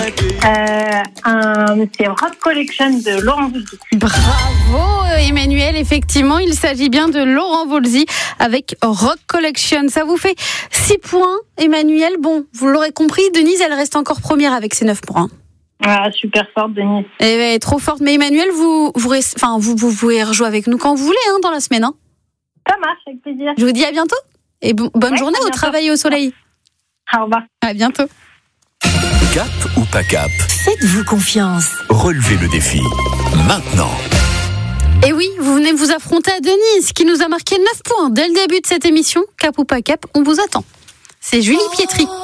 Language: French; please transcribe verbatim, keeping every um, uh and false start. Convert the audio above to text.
Euh, un, c'est Rock Collection de Laurent Voulzy. Bravo Emmanuel, effectivement, il s'agit bien de Laurent Voulzy avec Rock Collection. Ça vous fait six points, Emmanuel. Bon, vous l'aurez compris, Denise, elle reste encore première avec ses neuf points. Ah, super forte, Denise. Eh ben, trop forte. Mais Emmanuel, vous, vous, rest... enfin, vous, vous pouvez rejouer avec nous quand vous voulez, hein, dans la semaine. Hein. Ça marche, avec plaisir. Je vous dis à bientôt. Et bon, bonne ouais, journée au travail et au soleil. Au revoir. À bientôt. Cap ou pas cap? Faites-vous confiance. Relevez le défi. Maintenant. Et oui, vous venez vous affronter à Denise, qui nous a marqué neuf points dès le début de cette émission. Cap ou pas cap, on vous attend. C'est Julie Pietri.